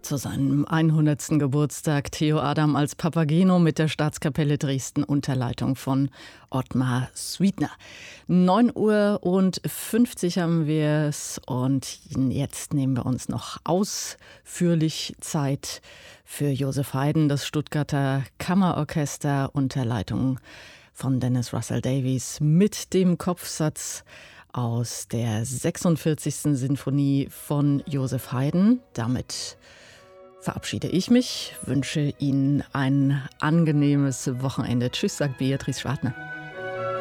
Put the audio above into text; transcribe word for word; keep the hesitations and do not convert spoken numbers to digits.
Zu seinem hundertsten Geburtstag Theo Adam als Papageno mit der Staatskapelle Dresden unter Leitung von Ottmar Suitner. neun Uhr fünfzig haben wir es und jetzt nehmen wir uns noch ausführlich Zeit für Joseph Haydn, das Stuttgarter Kammerorchester unter Leitung von Dennis Russell Davies mit dem Kopfsatz aus der sechsundvierzigsten Sinfonie von Joseph Haydn. Damit verabschiede ich mich, wünsche Ihnen ein angenehmes Wochenende. Tschüss, sagt Beatrice Schwartner.